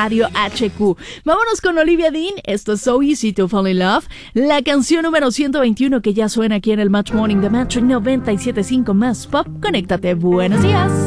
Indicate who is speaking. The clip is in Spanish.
Speaker 1: Radio HQ. Vámonos con Olivia Dean. Esto es So Easy to Fall in Love. La canción número 121 que ya suena aquí en el Match Morning de Match 97.5 más Pop. Conéctate. Buenos días.